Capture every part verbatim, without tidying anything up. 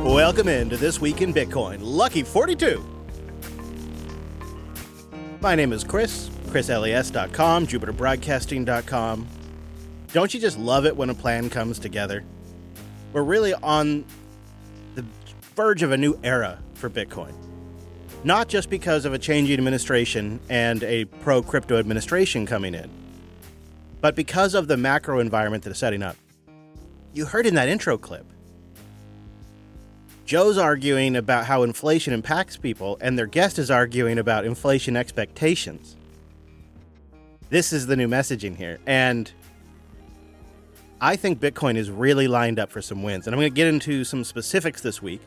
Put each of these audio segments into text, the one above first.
Welcome into This Week in Bitcoin. Lucky forty-two. My name is Chris, chris l e s dot com, jupiter broadcasting dot com. Don't you just love it when a plan comes together? We're really on the verge of a new era for Bitcoin. Not just because of a changing administration and a pro-crypto administration coming in, but because of the macro environment that is setting up. You heard in that intro clip, Joe's arguing about how inflation impacts people, and their guest is arguing about inflation expectations. This is the new messaging here, and I think Bitcoin is really lined up for some wins. And I'm going to get into some specifics this week,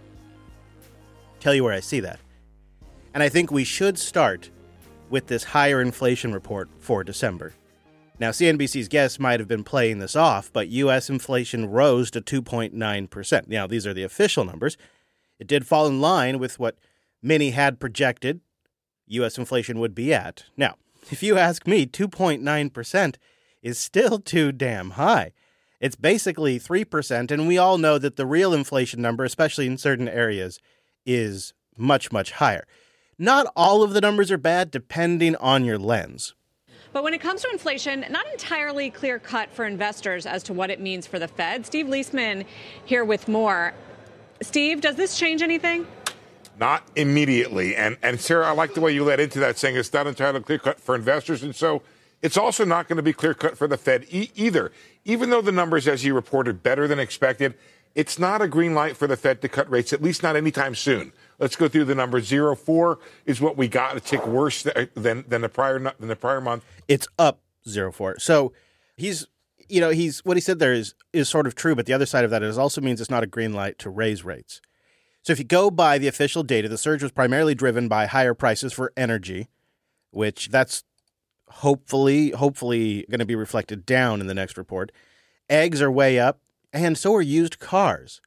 tell you where I see that. And I think we should start with this higher inflation report for December. Now, C N B C's guest might have been playing this off, but U S inflation rose to two point nine percent. Now, these are the official numbers. It did fall in line with what many had projected U S inflation would be at. Now, if you ask me, two point nine percent is still too damn high. It's basically three percent, and we all know that the real inflation number, especially in certain areas, is much, much higher. Not all of the numbers are bad, depending on your lens. But when it comes to inflation, not entirely clear-cut for investors as to what it means for the Fed. Steve Liesman here with more. Steve, does this change anything? Not immediately. And, and Sarah, I like the way you led into that, saying it's not entirely clear-cut for investors. And so it's also not going to be clear-cut for the Fed e- either. Even though the numbers, as you reported, better than expected, it's not a green light for the Fed to cut rates, at least not anytime soon. Let's go through the numbers. zero point four is what we got. A tick worse than than the prior than the prior month. It's up zero point four. So he's, you know, he's what he said there is is sort of true, but the other side of that is also means it's not a green light to raise rates. So if you go by the official data, the surge was primarily driven by higher prices for energy, which that's hopefully hopefully going to be reflected down in the next report. Eggs are way up, and so are used cars.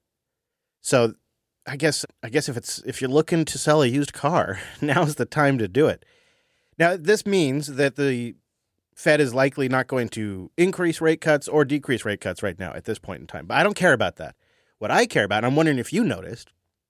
So I guess I guess if it's if you're looking to sell a used car, now's the time to do it. Now, this means that the Fed is likely not going to increase rate cuts or decrease rate cuts right now at this point in time. But I don't care about that. What I care about, and I'm wondering if you noticed,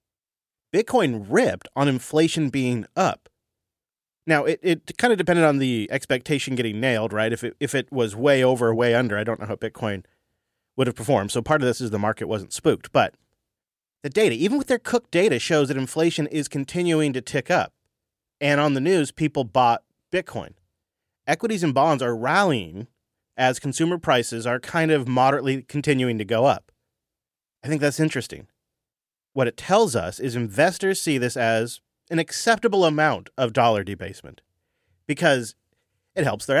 Bitcoin ripped on inflation being up. Now, it, it kind of depended on the expectation getting nailed, right? If it, if it was way over or way under, I don't know how Bitcoin would have performed. So part of this is the market wasn't spooked. But the data, even with their cooked data, shows that inflation is continuing to tick up. And on the news, people bought Bitcoin. Equities and bonds are rallying as consumer prices are kind of moderately continuing to go up. I think that's interesting. What it tells us is investors see this as an acceptable amount of dollar debasement because it helps their